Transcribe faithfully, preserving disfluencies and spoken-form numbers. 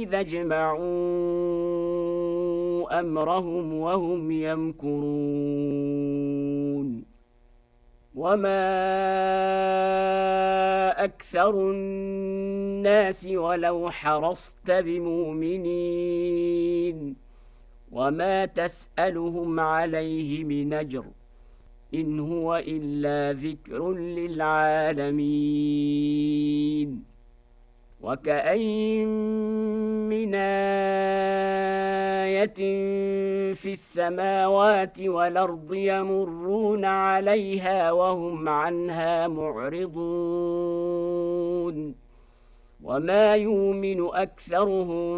إذا اجمعوا أمرهم وهم يمكرون وما أكثر الناس ولو حرصت بمؤمنين وما تسألهم عليه من أجر إن هو إلا ذكر للعالمين وكأين من آية في السماوات والأرض يمرون عليها وهم عنها معرضون وما يؤمن أكثرهم